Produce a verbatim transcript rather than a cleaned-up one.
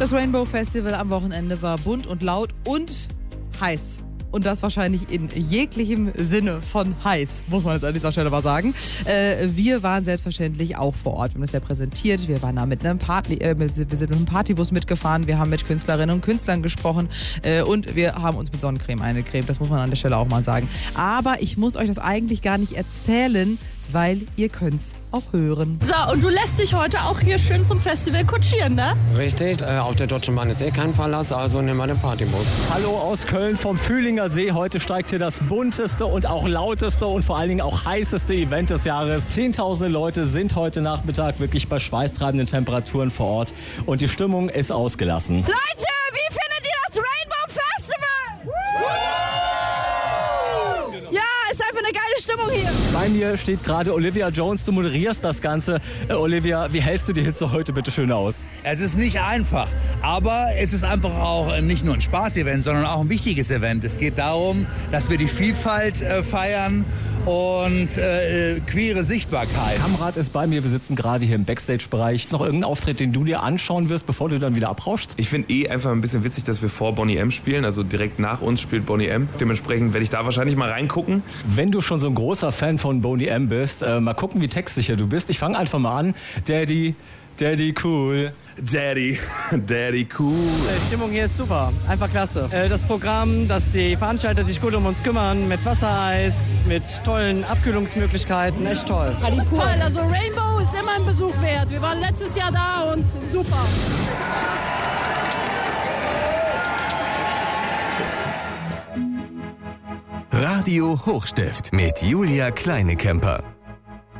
Das Rainbow Festival am Wochenende war bunt und laut und heiß. Und das wahrscheinlich in jeglichem Sinne von heiß, muss man jetzt an dieser Stelle mal sagen. Äh, wir waren selbstverständlich auch vor Ort. Wir haben das ja präsentiert. Wir waren da mit einem Party, äh, wir sind mit einem Partybus mitgefahren. Wir haben mit Künstlerinnen und Künstlern gesprochen. Äh, und wir haben uns mit Sonnencreme eingecremt. Das muss man an der Stelle auch mal sagen. Aber ich muss euch das eigentlich gar nicht erzählen, weil ihr könnt's auch hören. So, und du lässt dich heute auch hier schön zum Festival kutschieren, ne? Richtig, äh, auf der Deutschen Bahn ist eh kein Verlass, also nehmen wir den Partybus. Hallo aus Köln vom Fühlinger See. Heute steigt hier das bunteste und auch lauteste und vor allen Dingen auch heißeste Event des Jahres. Zehntausende Leute sind heute Nachmittag wirklich bei schweißtreibenden Temperaturen vor Ort und die Stimmung ist ausgelassen. Leute, wie findet ihr das Rainbow Festival? Ja, ist einfach eine geile Stimmung hier. Bei mir steht gerade Olivia Jones. Du moderierst das Ganze. Äh, Olivia, wie hältst du die Hitze heute bitte schön aus? Es ist nicht einfach, aber es ist einfach auch nicht nur ein Spaß-Event, sondern auch ein wichtiges Event. Es geht darum, dass wir die Vielfalt äh, feiern und äh, queere Sichtbarkeit. Kamrat ist bei mir. Wir sitzen gerade hier im Backstage-Bereich. Ist noch irgendein Auftritt, den du dir anschauen wirst, bevor du dann wieder abrauschst? Ich finde eh einfach ein bisschen witzig, dass wir vor Boney M spielen. Also direkt nach uns spielt Boney M. Dementsprechend werde ich da wahrscheinlich mal reingucken. Wenn du schon so ein großer Fan von Boney M bist, äh, mal gucken, wie textsicher du bist. Ich fange einfach mal an. Daddy, Daddy cool. Daddy, Daddy cool. Die Stimmung hier ist super, einfach klasse. Das Programm, dass die Veranstalter sich gut um uns kümmern, mit Wassereis, mit tollen Abkühlungsmöglichkeiten, echt toll. Toll, also Rainbow ist immer ein Besuch wert. Wir waren letztes Jahr da und super. Radio Hochstift mit Julia Kleinekemper.